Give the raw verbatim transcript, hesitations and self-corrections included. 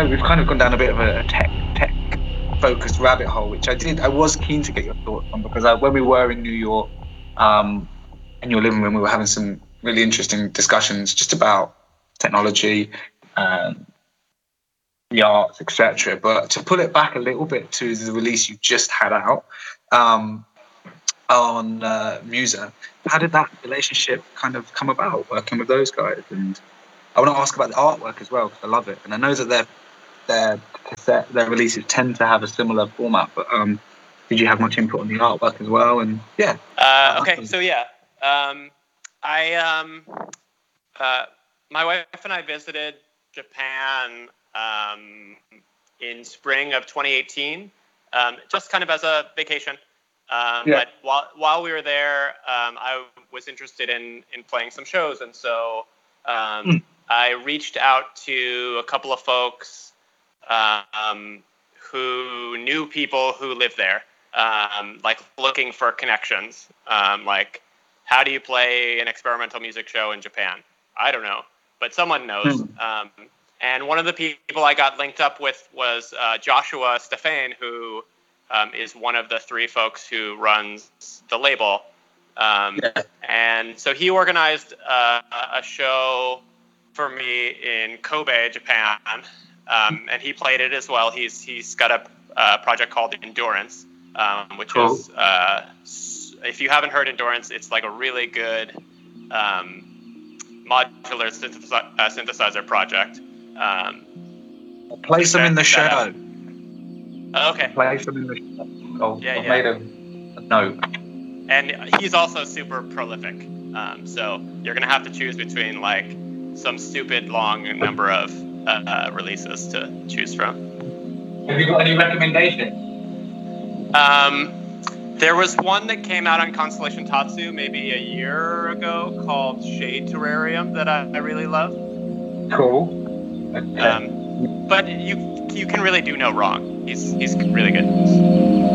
know we've kind of gone down a bit of a tech tech focused rabbit hole, which I did. I was keen to get your thoughts on because I, when we were in New York, um, in your living room, we were having some really interesting discussions just about technology, um, the arts, et cetera. But to pull it back a little bit to the release you just had out um, on uh, Musa, how did that relationship kind of come about, working with those guys? And I want to ask about the artwork as well, because I love it. And I know that their their cassette, their releases tend to have a similar format, but um, did you have much input on the artwork as well? And yeah. Uh, okay, so yeah, um, I um, uh, my wife and I visited Japan um, in spring of twenty eighteen, um, just kind of as a vacation. Um, yeah. But while while we were there, um, I was interested in in playing some shows, and so um, mm. I reached out to a couple of folks um, who knew people who lived there, um, like looking for connections. Um, like, how do you play an experimental music show in Japan? I don't know, but someone knows. Mm. Um, and one of the people I got linked up with was uh, Joshua Stefan, who um, is one of the three folks who runs the label. Um, yeah. And so he organized uh, a show for me in Kobe, Japan, um, and he played it as well. He's he's got a, a project called Endurance, um, which cool. is uh, if you haven't heard Endurance, it's like a really good um, modular synthesi- uh, synthesizer project. Um, I'll play some in the show. Oh, okay. Play some in the show. Oh, yeah, I've yeah. made a, a note. And he's also super prolific. Um, so you're going to have to choose between like some stupid long number of uh, uh, releases to choose from. Have you got any recommendations? Um, there was one that came out on Constellation Tatsu maybe a year ago called Shade Terrarium that I, I really love. Cool. Okay. Um, but you you can really do no wrong. He's he's really good.